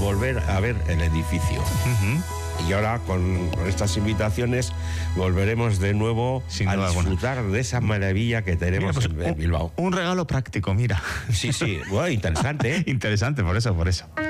volver a ver el edificio. Y ahora con estas invitaciones volveremos de nuevo a disfrutar de esa maravilla que tenemos en Bilbao. Un regalo práctico, mira. Sí, bueno, interesante, ¿eh? Interesante, por eso.